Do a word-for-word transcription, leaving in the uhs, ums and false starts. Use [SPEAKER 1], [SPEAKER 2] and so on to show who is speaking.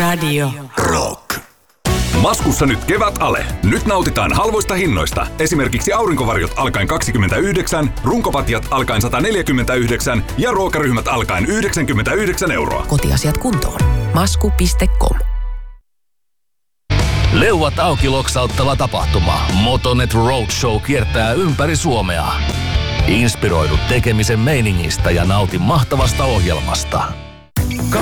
[SPEAKER 1] Radio
[SPEAKER 2] Rock. Maskussa nyt kevät ale. Nyt nautitaan halvoista hinnoista. Esimerkiksi aurinkovarjot alkaen kaksikymmentäyhdeksän, runkopatjat alkaen sata neljäkymmentäyhdeksän ja ruokaryhmät alkaen yhdeksänkymmentäyhdeksän euroa.
[SPEAKER 3] Kotiasiat kuntoon. masku piste com.
[SPEAKER 4] Leuat auki loksauttava tapahtuma. Motonet Roadshow kiertää ympäri Suomea. Inspiroidu tekemisen meiningistä ja nauti mahtavasta ohjelmasta.